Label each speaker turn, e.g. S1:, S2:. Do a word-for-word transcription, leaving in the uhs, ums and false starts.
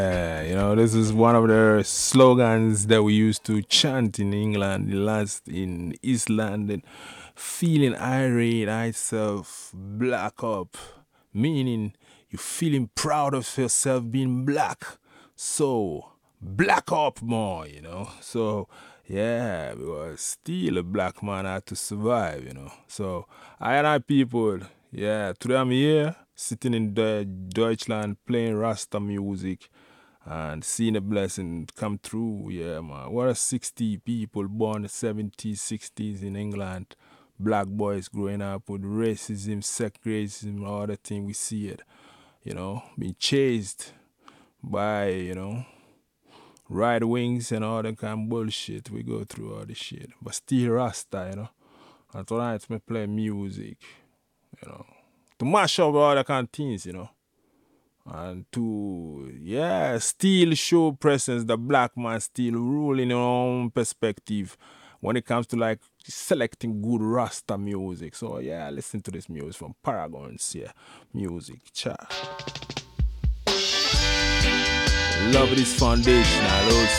S1: Uh, you know, this is one of the slogans that we used to chant in England, the last in East London. Feeling irate, I self black up, meaning you feeling proud of yourself being black. So black up more, you know. So yeah, because still a black man had to survive, you know. So I and I people, yeah, today I'm here sitting in Deu- Deutschland playing Rasta music and seeing a blessing come through. Yeah, man. What a sixty people born in the seventies, sixties in England. Black boys growing up with racism, sex racism, all the thing we see it. You know, being chased by, you know, right wings and all that kind of bullshit. We go through all this shit. But still Rasta, you know. And tonight me play music, you know. To mash up all the kind of things, you know. And to, yeah, still show presence, the black man still ruling your own perspective when it comes to like selecting good Rasta music. So yeah, listen to this music from Paragons, yeah, music, cha. Love this foundational, old